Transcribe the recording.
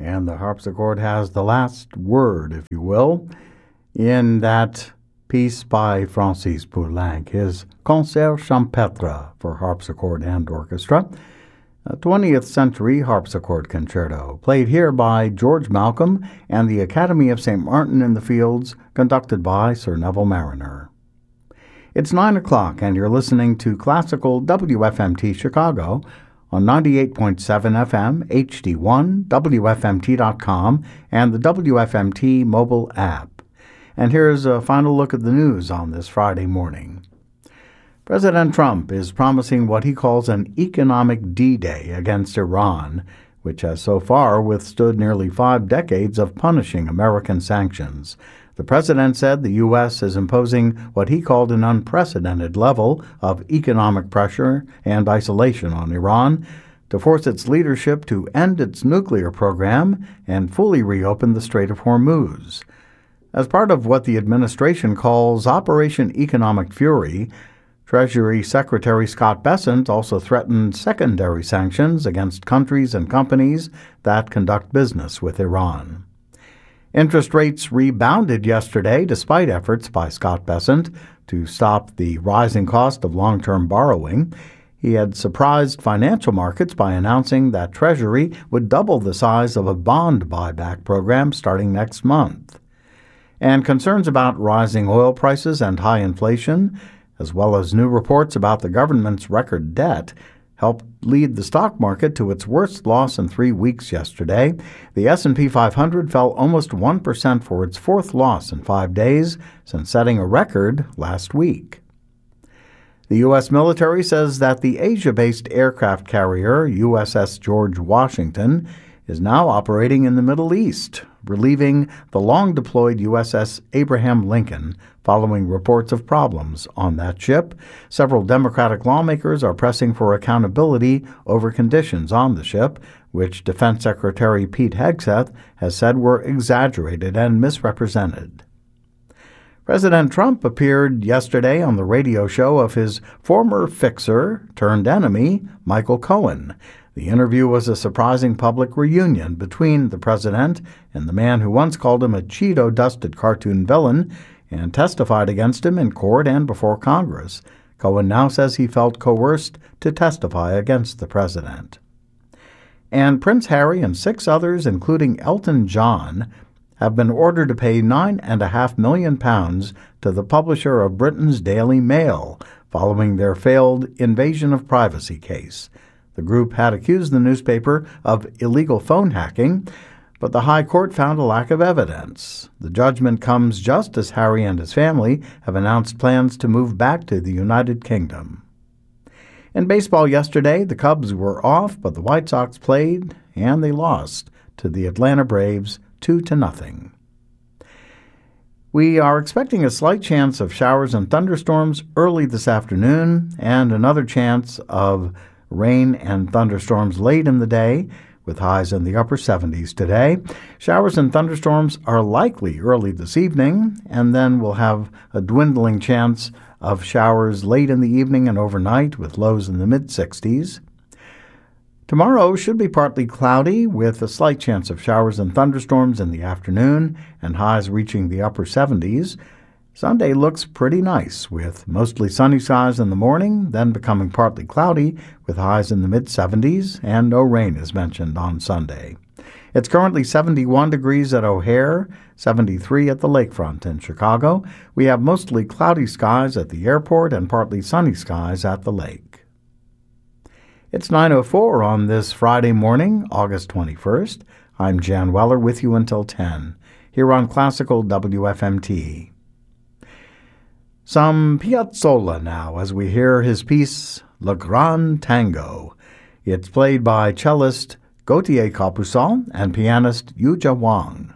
And the harpsichord has the last word, if you will, in that piece by Francis Poulenc, his Concert Champêtre for harpsichord and orchestra, a 20th century harpsichord concerto, played here by George Malcolm and the Academy of St. Martin in the Fields, conducted by Sir Neville Marriner. It's 9 o'clock, and you're listening to Classical WFMT Chicago on 98.7 FM, HD1, WFMT.com, and the WFMT mobile app. And here's a final look at the news on this Friday morning. President Trump is promising what he calls an economic D-Day against Iran, which has so far withstood nearly 5 decades of punishing American sanctions. The president said the U.S. is imposing what he called an unprecedented level of economic pressure and isolation on Iran to force its leadership to end its nuclear program and fully reopen the Strait of Hormuz. As part of what the administration calls Operation Economic Fury, Treasury Secretary Scott Bessent also threatened secondary sanctions against countries and companies that conduct business with Iran. Interest rates rebounded yesterday despite efforts by Scott Bessent to stop the rising cost of long-term borrowing. He had surprised financial markets by announcing that Treasury would double the size of a bond buyback program starting next month. And concerns about rising oil prices and high inflation, as well as new reports about the government's record debt, helped lead the stock market to its worst loss in 3 weeks yesterday. The S&P 500 fell almost 1% for its 4th loss in 5 days since setting a record last week. The U.S. military says that the Asia-based aircraft carrier USS George Washington is now operating in the Middle East, relieving the long-deployed USS Abraham Lincoln following reports of problems on that ship. Several Democratic lawmakers are pressing for accountability over conditions on the ship, which Defense Secretary Pete Hegseth has said were exaggerated and misrepresented. President Trump appeared yesterday on the radio show of his former fixer-turned-enemy, Michael Cohen. The interview was a surprising public reunion between the president and the man who once called him a Cheeto-dusted cartoon villain and testified against him in court and before Congress. Cohen now says he felt coerced to testify against the president. And Prince Harry and 6 others, including Elton John, have been ordered to pay £9.5 million to the publisher of Britain's Daily Mail following their failed invasion of privacy case. The group had accused the newspaper of illegal phone hacking, but the High Court found a lack of evidence. The judgment comes just as Harry and his family have announced plans to move back to the United Kingdom. In baseball yesterday, the Cubs were off, but the White Sox played, and they lost to the Atlanta Braves 2-0. We are expecting a slight chance of showers and thunderstorms early this afternoon, and another chance of rain and thunderstorms late in the day, with highs in the upper 70s today. Showers and thunderstorms are likely early this evening, and then we'll have a dwindling chance of showers late in the evening and overnight, with lows in the mid-60s. Tomorrow should be partly cloudy, with a slight chance of showers and thunderstorms in the afternoon, and highs reaching the upper 70s. Sunday looks pretty nice, with mostly sunny skies in the morning, then becoming partly cloudy, with highs in the mid-70s, and no rain is mentioned on Sunday. It's currently 71 degrees at O'Hare, 73 at the lakefront in Chicago. We have mostly cloudy skies at the airport and partly sunny skies at the lake. It's 9:04 on this Friday morning, August 21st. I'm Jan Weller with you until 10, here on Classical WFMT. Some Piazzolla now as we hear his piece, Le Grand Tango. It's played by cellist Gautier Capuçon and pianist Yuja Wang.